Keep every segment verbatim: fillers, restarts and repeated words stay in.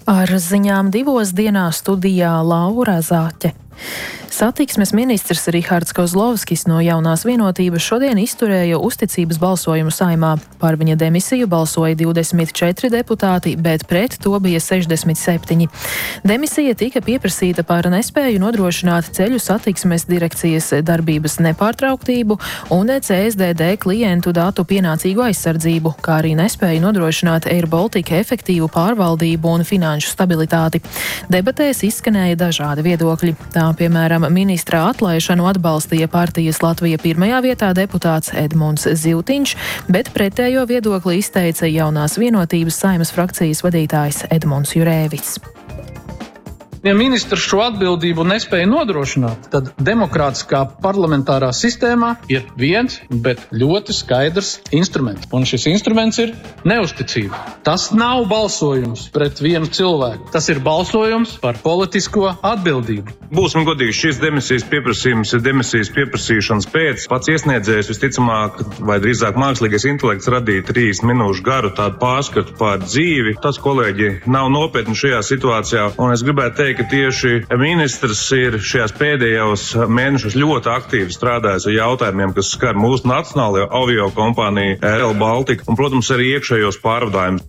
Ar ziņām divos dienās studijā Laura Zāķe. Satiksmes ministrs Rihards Kozlovskis no Jaunās vienotības šodien izturēja uzticības balsojumu Saeimā. Par viņa demisiju balsoja divdesmit četri deputāti, bet pret to bija sešdesmit septiņi. Demisija tika pieprasīta par nespēju nodrošināt ceļu satiksmes direkcijas darbības nepārtrauktību un C S D D klientu datu pienācīgu aizsardzību, kā arī nespēju nodrošināt Air Baltica efektīvu pārvaldību un finanšu stabilitāti. Debatēs izskanēja dažādi viedokļi. Tā, piemēram, ministra atlaišanu atbalstīja partijas Latvija pirmajā vietā deputāts Edmunds Zivtiņš, bet pretējo viedokli izteica Jaunās vienotības Saeimas frakcijas vadītājs Edmunds Jurēvis. Ja ministrs šo atbildību nespēja nodrošināt, tad demokrātiskā parlamentārā sistēmā ir viens, bet ļoti skaidrs instruments. Un šis instruments ir neusticība. Tas nav balsojums pret vienu cilvēku. Tas ir balsojums par politisko atbildību. Būsim godīgi, šis demisijas pieprasījums ir demisijas pieprasīšanas pēc. Pats iesniedzējs visticamāk, vai drīzāk mākslīgais intelekts radīja trīs minūšu garu tādu pārskatu par dzīvi. Tas, kolēģi, nav nopietni šajā situācijā, un es gribētu teikt, ka tieši ministrs ir šajās pēdējos mēnešos ļoti aktīvi strādājis ar jautājumiem, kas skar mūsu nacionālajo avio kompāniju Air Baltica un, protams, arī iekšējos pārvadājumus.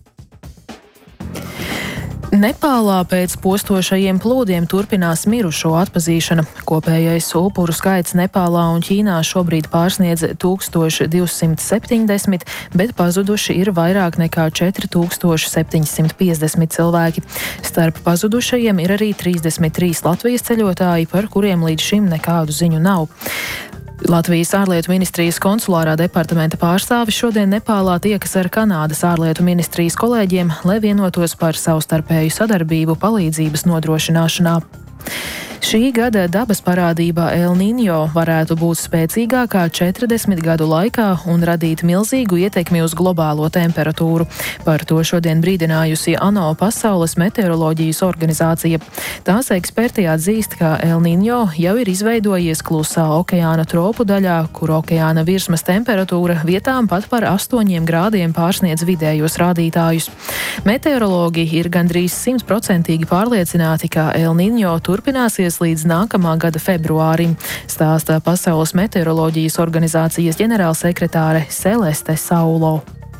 Nepālā pēc postošajiem plūdiem turpinās mirušo atpazīšana. Kopējais upuru skaits Nepālā un Ķīnā šobrīd pārsniedz tūkstoš divsimt septiņdesmit, bet pazuduši ir vairāk nekā četri tūkstoši septiņi simti piecdesmit cilvēki. Starp pazudušajiem ir arī trīsdesmit trīs Latvijas ceļotāji, par kuriem līdz šim nekādu ziņu nav. Latvijas ārlietu ministrijas konsulārā departamenta pārstāvis šodien Nepālā tiekas ar Kanādas ārlietu ministrijas kolēģiem, lai vienotos par savstarpēju sadarbību palīdzības nodrošināšanā. Šī gada dabas parādība El Niño varētu būt spēcīgākā četrdesmit gadu laikā un radīt milzīgu ietekmi uz globālo temperatūru. Par to šodien brīdinājusi ANO Pasaules meteoroloģijas organizācija. Tās eksperti atzīst, ka El Niño jau ir izveidojies klusā okeāna tropu daļā, kur okeāna virsmas temperatūra vietām pat par astoņiem grādiem pārsniedz vidējos rādītājus. Meteorologi ir gandrīz simtprocentīgi pārliecināti, ka El Niño turpināsies līdz nākamā gada februārim, stāsta Pasaules meteoroloģijas organizācijas ģenerālsekretāre Celeste Saulo.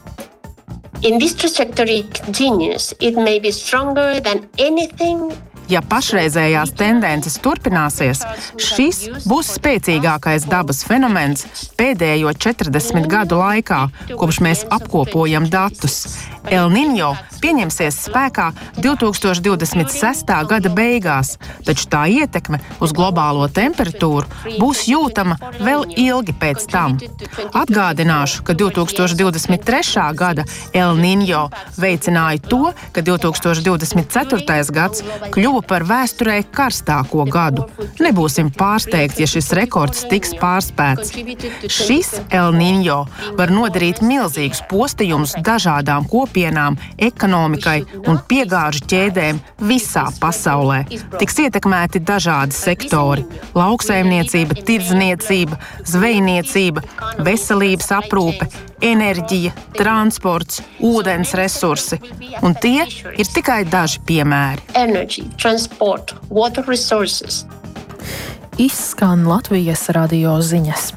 In this trajectory continues, it may be stronger than anything. Ja pašreizējās tendences turpināsies, šis būs spēcīgākais dabas fenomens pēdējo četrdesmit gadu laikā, kopš mēs apkopojam datus. El Niño pieņemsies spēkā divtūkstoš divdesmit sestā gada beigās, taču tā ietekme uz globālo temperatūru būs jūtama vēl ilgi pēc tam. Atgādināšu, ka divtūkstoš divdesmit trešā gada El Niño veicināja to, ka divtūkstoš divdesmit ceturtais gads kļuva par vēsturē karstāko gadu. Nebūsim pārsteigti, ja šis rekords tiks pārspēts. Šis El Niño var nodarīt milzīgus postījumus dažādām kopienām, ekonomikai un piegāžu ķēdēm visā pasaulē. Tiks ietekmēti dažādi sektori – lauksaimniecība, tirdzniecība, zvejniecība, veselības aprūpe, enerģija, transports, ūdens resursi. Un tie ir tikai daži piemēri. Energy, transport, water resources. Izskan Latvijas radio ziņas.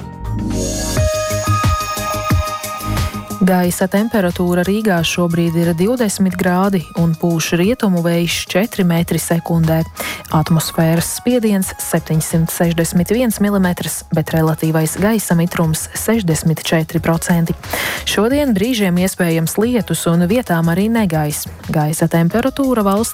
Gaisa temperatūra Rīgā šobrīd ir divdesmit grādi un pūš rietumu vējš četri metri sekundē. Atmosfēras spiediens septiņsimt sešdesmit viens milimetrs, bet relatīvais gaisa mitrums sešdesmit četri procenti. Šodien brīžiem iespējams lietus un vietām arī negaiss. Gaisa temperatūra valstī